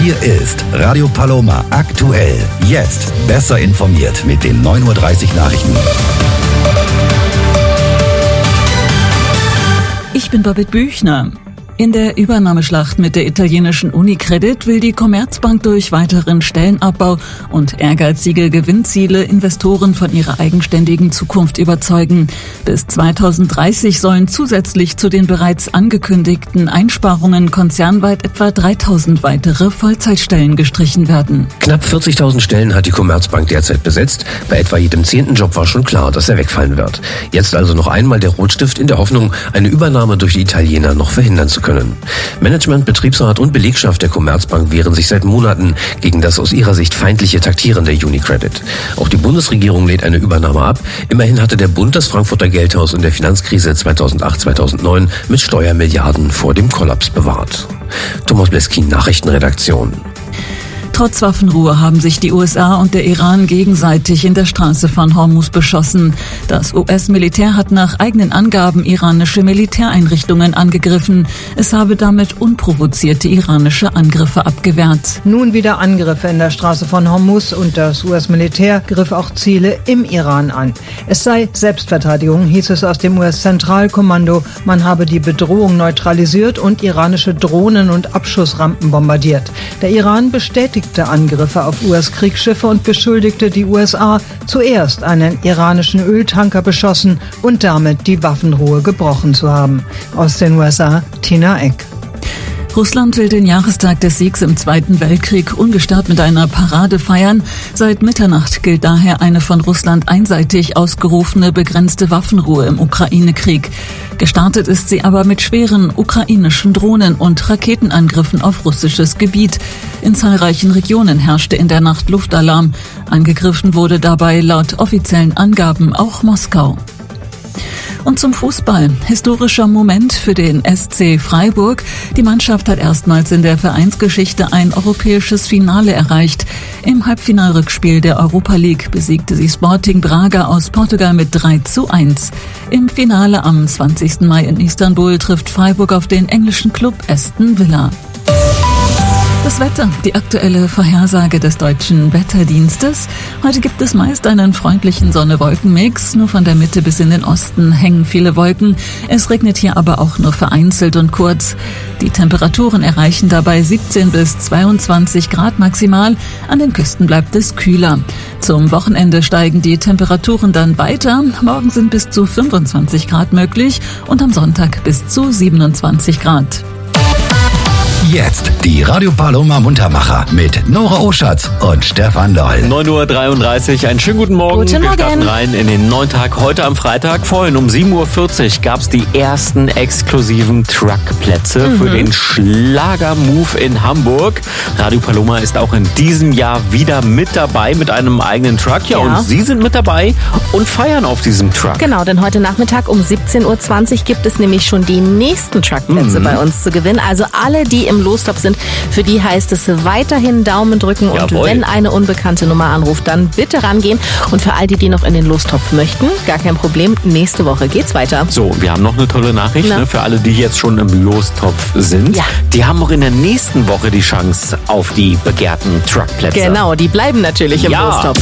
Hier ist Radio Paloma aktuell. Jetzt besser informiert mit den 9:30 Uhr Nachrichten. Ich bin Babette Büchner. In der Übernahmeschlacht mit der italienischen Unicredit will die Commerzbank durch weiteren Stellenabbau und ehrgeizige Gewinnziele Investoren von ihrer eigenständigen Zukunft überzeugen. Bis 2030 sollen zusätzlich zu den bereits angekündigten Einsparungen konzernweit etwa 3.000 weitere Vollzeitstellen gestrichen werden. Knapp 40.000 Stellen hat die Commerzbank derzeit besetzt. Bei etwa jedem 10. Job war schon klar, dass er wegfallen wird. Jetzt also noch einmal der Rotstift in der Hoffnung, eine Übernahme durch die Italiener noch verhindern zu können. Management, Betriebsrat und Belegschaft der Commerzbank wehren sich seit Monaten gegen das aus ihrer Sicht feindliche Taktieren der Unicredit. Auch die Bundesregierung lehnt eine Übernahme ab. Immerhin hatte der Bund das Frankfurter Geldhaus in der Finanzkrise 2008/2009 mit Steuermilliarden vor dem Kollaps bewahrt. Thomas Bleskin, Nachrichtenredaktion. Trotz Waffenruhe haben sich die USA und der Iran gegenseitig in der Straße von Hormuz beschossen. Das US-Militär hat nach eigenen Angaben iranische Militäreinrichtungen angegriffen. Es habe damit unprovozierte iranische Angriffe abgewehrt. Nun wieder Angriffe in der Straße von Hormuz und das US-Militär griff auch Ziele im Iran an. Es sei Selbstverteidigung, hieß es aus dem US-Zentralkommando. Man habe die Bedrohung neutralisiert und iranische Drohnen und Abschussrampen bombardiert. Der Iran bestätigte Angriffe auf US-Kriegsschiffe und beschuldigte die USA, zuerst einen iranischen Öltanker beschossen und damit die Waffenruhe gebrochen zu haben. Aus den USA, Tina Eck. Russland will den Jahrestag des Siegs im Zweiten Weltkrieg ungestört mit einer Parade feiern. Seit Mitternacht gilt daher eine von Russland einseitig ausgerufene begrenzte Waffenruhe im Ukraine-Krieg. Gestartet ist sie aber mit schweren ukrainischen Drohnen- und Raketenangriffen auf russisches Gebiet. In zahlreichen Regionen herrschte in der Nacht Luftalarm. Angegriffen wurde dabei laut offiziellen Angaben auch Moskau. Und zum Fußball. Historischer Moment für den SC Freiburg. Die Mannschaft hat erstmals in der Vereinsgeschichte ein europäisches Finale erreicht. Im Halbfinalrückspiel der Europa League besiegte sie Sporting Braga aus Portugal mit 3:1. Im Finale am 20. Mai in Istanbul trifft Freiburg auf den englischen Club Aston Villa. Das Wetter, die aktuelle Vorhersage des Deutschen Wetterdienstes. Heute gibt es meist einen freundlichen Sonne-Wolken-Mix. Nur von der Mitte bis in den Osten hängen viele Wolken. Es regnet hier aber auch nur vereinzelt und kurz. Die Temperaturen erreichen dabei 17 bis 22 Grad maximal. An den Küsten bleibt es kühler. Zum Wochenende steigen die Temperaturen dann weiter. Morgen sind bis zu 25 Grad möglich und am Sonntag bis zu 27 Grad. Jetzt die Radio Paloma Muntermacher mit Nora Oschatz und Stefan Loll. 9:33 Uhr, einen schönen guten Morgen. Guten Morgen. Wir starten rein in den neuen Tag. Heute am Freitag, vorhin um 7:40 Uhr gab es die ersten exklusiven Truckplätze für den Schlager-Move in Hamburg. Radio Paloma ist auch in diesem Jahr wieder mit dabei mit einem eigenen Truck. Ja, und Sie sind mit dabei und feiern auf diesem Truck. Genau, denn heute Nachmittag um 17:20 Uhr gibt es nämlich schon die nächsten Truckplätze bei uns zu gewinnen. Also alle, die im Lostopf sind, für die heißt es weiterhin Daumen drücken und wenn eine unbekannte Nummer anruft, dann bitte rangehen. Und für all die, die noch in den Lostopf möchten, gar kein Problem, nächste Woche geht's weiter. So, wir haben noch eine tolle Nachricht für alle, die jetzt schon im Lostopf sind. Ja. Die haben auch in der nächsten Woche die Chance auf die begehrten Truckplätze. Genau, die bleiben natürlich im Lostopf.